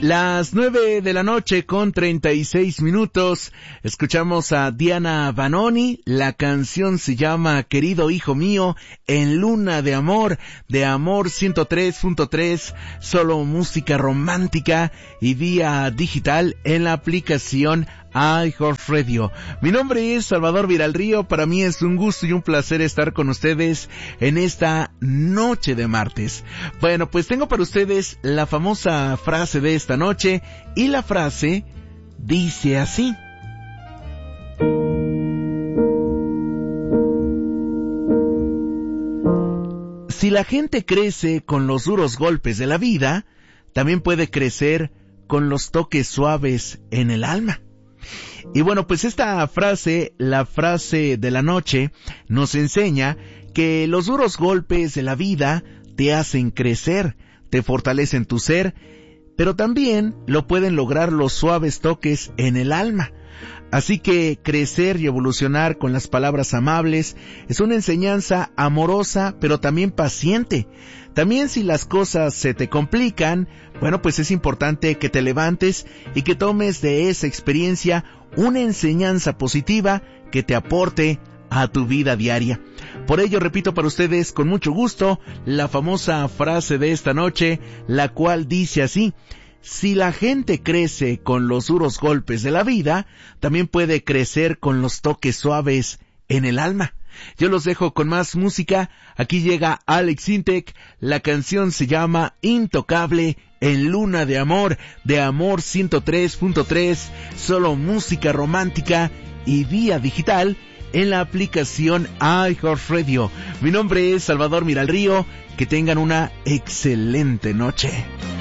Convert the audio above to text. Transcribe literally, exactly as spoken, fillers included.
Las nueve de la noche con treinta y seis minutos, escuchamos a Diana Vanoni, la canción se llama Querido Hijo Mío, en Luna de Amor, de Amor ciento tres punto tres, solo música romántica y vía digital en la aplicación iHeartRadio. Mi nombre es Salvador Viralrío, para mí es un gusto y un placer estar con ustedes en esta noche de martes. Bueno, pues tengo para ustedes la famosa frase de esta noche y la frase dice así: si la gente crece con los duros golpes de la vida, también puede crecer con los toques suaves en el alma. Y bueno, pues esta frase, la frase de la noche, nos enseña que los duros golpes de la vida te hacen crecer, te fortalecen tu ser, pero también lo pueden lograr los suaves toques en el alma. Así que crecer y evolucionar con las palabras amables es una enseñanza amorosa, pero también paciente. También si las cosas se te complican, bueno, pues es importante que te levantes y que tomes de esa experiencia una enseñanza positiva que te aporte a tu vida diaria. Por ello repito para ustedes con mucho gusto la famosa frase de esta noche, la cual dice así: si la gente crece con los duros golpes de la vida, también puede crecer con los toques suaves en el alma. Yo los dejo con más música. Aquí llega Alex Intec. La canción se llama Intocable, en Luna de Amor, de Amor ciento tres punto tres, solo música romántica y vía digital en la aplicación iHeartRadio. Mi nombre es Salvador Miralrío. Que tengan una excelente noche.